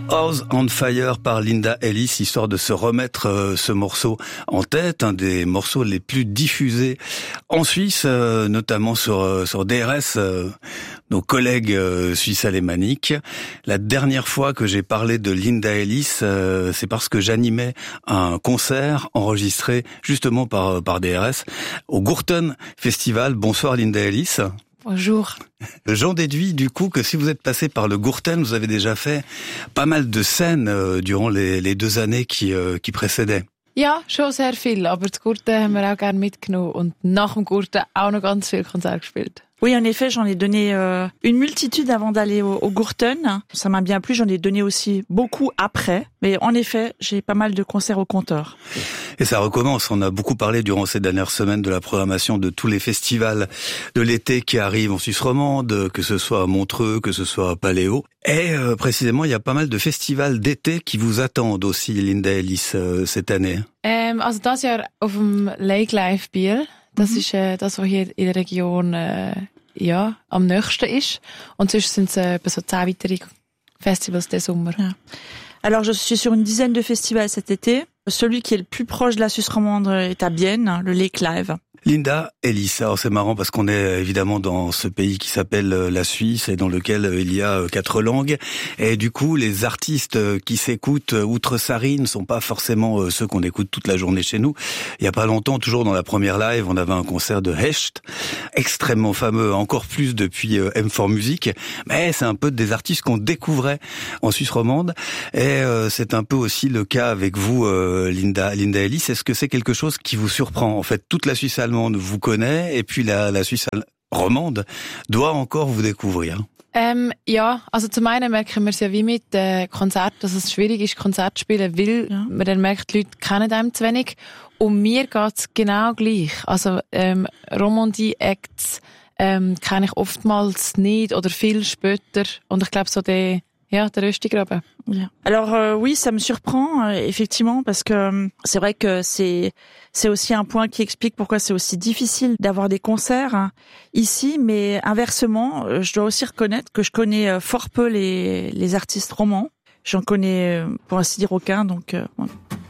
House on Fire par Linda Ellis, histoire de se remettre ce morceau en tête, un des morceaux les plus diffusés en Suisse, notamment sur DRS, nos collègues suisses alémaniques. La dernière fois que j'ai parlé de Linda Ellis, c'est parce que j'animais un concert enregistré justement par DRS au Gurten Festival. Bonsoir Linda Ellis. Bonjour. J'en déduis du coup que si vous êtes passé par le Gurten, vous avez déjà fait pas mal de scènes durant les 2 années qui précédaient. Ja, schon sehr viel, aber das Gurten haben wir auch gerne mitgenommen und nach dem Gurten auch noch ganz viel Konzerte gespielt. Oui, en effet, j'en ai donné une multitude avant d'aller au Gurten. Ça m'a bien plu, j'en ai donné aussi beaucoup après. Mais en effet, j'ai pas mal de concerts au compteur. Et ça recommence. On a beaucoup parlé durant ces dernières semaines de la programmation de tous les festivals de l'été qui arrivent en Suisse romande, que ce soit à Montreux, que ce soit à Paléo. Et précisément, il y a pas mal de festivals d'été qui vous attendent aussi, Linda Ellis, cette année. Also das Jahr auf dem Lake Live Biel. Das ist das, was hier in der Region am nächsten ist. Und sonst sind es etwa so 10 weitere Festivals diesen Sommer. Ja. Alors, je suis sur une dizaine de festivals cet été. Celui qui est le plus proche de la Suisse romande est à Bienne, le Lake Live. Linda Ellis, alors c'est marrant parce qu'on est évidemment dans ce pays qui s'appelle la Suisse et dans lequel il y a 4 langues. Et du coup, les artistes qui s'écoutent outre-Sarine ne sont pas forcément ceux qu'on écoute toute la journée chez nous. Il y a pas longtemps, toujours dans la première live, on avait un concert de Hecht, extrêmement fameux, encore plus depuis M4 Music. Mais c'est un peu des artistes qu'on découvrait en Suisse romande. Et c'est un peu aussi le cas avec vous, Linda Ellis. Est-ce que c'est quelque chose qui vous surprend? En fait, toute la Suisse allemande vous connaît et puis la Suisse romande doit encore vous découvrir. Ja, also zum einen merken wir es ja wie mit Konzerten, dass es schwierig ist, Konzerte zu spielen, weil man dann merkt, die Leute kennen einem zu wenig. Und mir geht's genau gleich. Also Romandie-Acts kenne ich oftmals nicht oder viel später. Und ich glaube so der Röstigraben. Alors oui, ça me surprend effectivement parce que c'est vrai que c'est aussi un point qui explique pourquoi c'est aussi difficile d'avoir des concerts ici, mais inversement, je dois aussi reconnaître que je connais fort peu les artistes romans. J'en connais pour ainsi dire aucun, donc